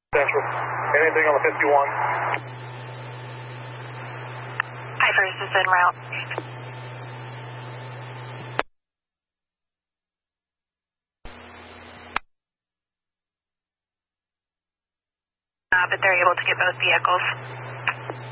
Central. Anything on the 51? I-1st is en route. But they're able to get both vehicles.